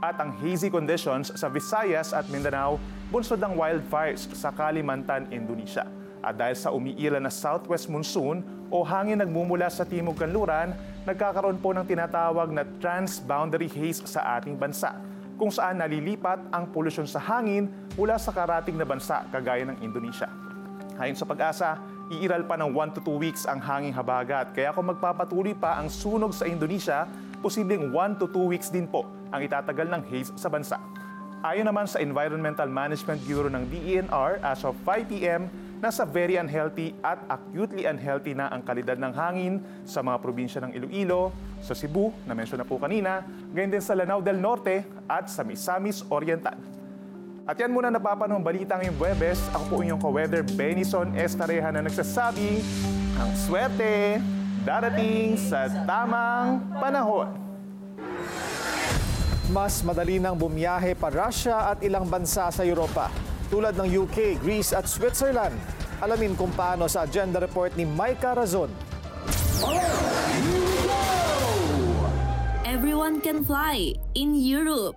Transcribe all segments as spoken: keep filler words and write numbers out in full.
at ang hazy conditions sa Visayas at Mindanao bunsod ng wildfires sa Kalimantan, Indonesia. At dahil sa umiiral na southwest monsoon o hangin nagmumula sa timog kanluran, nagkakaroon po ng tinatawag na transboundary haze sa ating bansa, kung saan nalilipat ang polusyon sa hangin mula sa karating na bansa kagaya ng Indonesia. Ayon sa Pag-asa, iiral pa ng one to two weeks ang hanging habagat, kaya kung magpapatuloy pa ang sunog sa Indonesia, posibleng one to two weeks din po ang itatagal ng haze sa bansa. Ayon naman sa Environmental Management Bureau ng D E N R, as of five p m, nasa very unhealthy at acutely unhealthy na ang kalidad ng hangin sa mga probinsya ng Iloilo, sa Cebu, na mention na po kanina, gayon din sa Lanao del Norte at sa Misamis Oriental. At yan muna napapanong balita ngayong Huwebes. Ako po inyong ka-weather Benison Estareja na nagsasabi, ang swerte darating sa tamang panahon. Mas madali nang bumiyahe pa Russia at ilang bansa sa Europa, tulad ng U K, Greece at Switzerland. Alamin kung paano sa agenda report ni Micah Razon. Everyone can fly in Europe.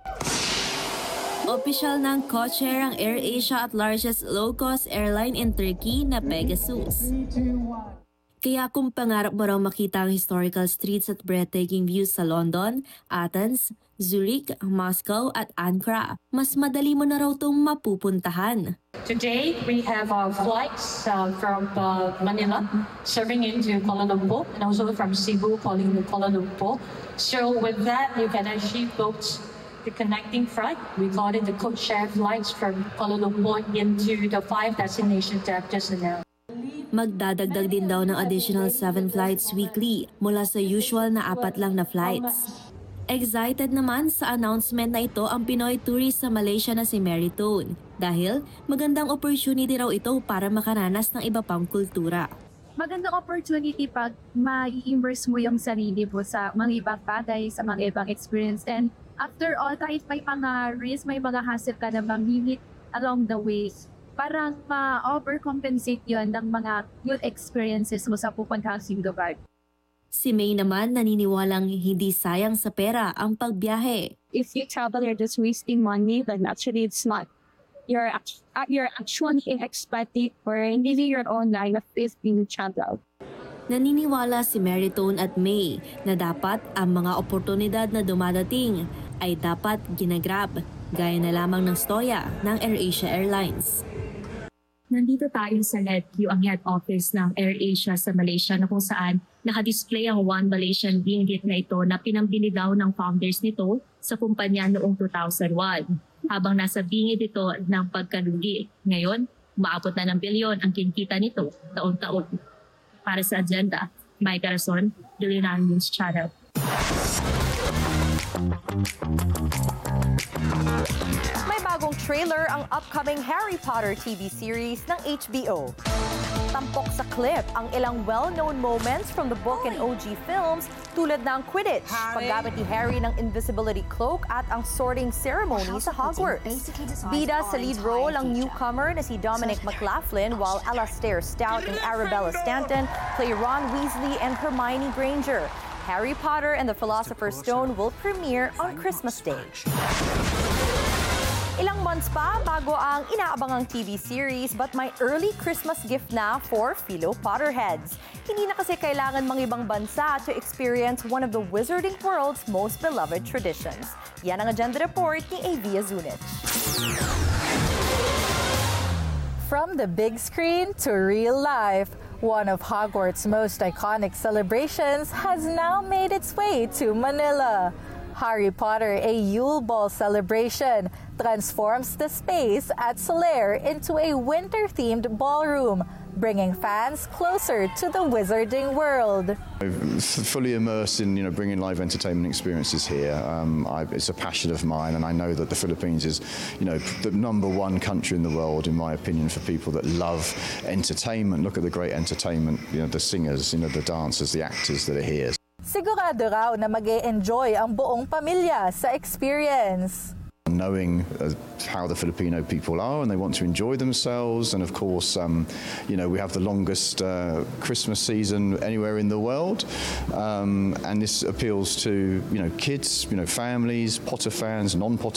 Opisyal ng codeshare ang AirAsia at largest low-cost airline in Turkey na Pegasus. Kaya kung pangarap mo raw makita ang historical streets at breathtaking views sa London, Athens, Zurich, Moscow at Ankara, mas madali mo na raw itong mapupuntahan. Today, we have our flights uh, from uh, Manila serving into Kuala Lumpur and also from Cebu calling to Kuala Lumpur. So with that, you can actually book the connecting flight. We call it the codeshare flights from Kuala Lumpur into the five destinations that I've just announced. Magdadagdag din daw ng additional seven flights weekly mula sa usual na apat lang na flights. Excited naman sa announcement na ito ang Pinoy tourist sa Malaysia na si Meritone dahil magandang opportunity raw ito para makaranas ng iba pang kultura. Magandang opportunity pag ma-immerse mo yung sarili mo sa mga ibang bagay, sa mga ibang experience. And after all, kahit may mga risk, may mga hassle ka na mamimit along the way, parang ma-overcompensate yun ng mga good experiences mo sa pupuntahang lugar. Si May naman naniniwalang hindi sayang sa pera ang pagbiyahe. If you travel, you're just wasting money, then actually it's not. You're, you're actually expecting for living your own life if you travel. Naniniwala si Meritone at May na dapat ang mga oportunidad na dumadating ay dapat ginagrab, gaya na lamang ng storya ng AirAsia Airlines. Nandito tayo sa L E D Q, ang head office ng AirAsia sa Malaysia, na kung saan nakadisplay ang One Malaysian Ringgit na ito na pinambili daw ng founders nito sa kumpanya noong two thousand one. Habang nasa bingid ito ng pagkalugi. Ngayon, umaabot na ng bilyon ang kinikita nito taon-taon. Para sa agenda, Micah Razon, Dilinan News Channel. May bagong trailer ang upcoming Harry Potter T V series ng H B O. Tampok sa clip ang ilang well-known moments from the book and O G films tulad ng Quidditch, paggamit ni Harry ng invisibility cloak at ang sorting ceremony sa Hogwarts. Bida sa lead role ang newcomer na si Dominic McLaughlin, while Alastair Stout and Arabella Stanton play Ron Weasley and Hermione Granger. Harry Potter and the Philosopher's Stone will premiere on Christmas Day. Ilang months pa bago ang inaabangang T V series, but may early Christmas gift na for Philo Potterheads. Hindi na kasi kailangan mga ibang bansa to experience one of the wizarding world's most beloved traditions. Yan ang agenda report ni Avia Zunich. From the big screen to real life, one of Hogwarts' most iconic celebrations has now made its way to Manila. Harry Potter, a Yule Ball celebration, transforms the space at Solaire into a winter-themed ballroom, bringing fans closer to the wizarding world. I'm fully immersed in, you know, bringing live entertainment experiences here. Um, I, it's a passion of mine, and I know that the Philippines is, you know, the number one country in the world, in my opinion, for people that love entertainment. Look at the great entertainment, you know, the singers, you know, the dancers, the actors that are here. Sigurado raw na mag-e-enjoy ang buong pamilya sa experience. knowing uh, how the Filipino people are, and they want to enjoy themselves. And of course, um, you know, we have the longest uh, Christmas season anywhere in the world, um, and this appeals to, you know, kids, you know, families, Potter fans, non-Potter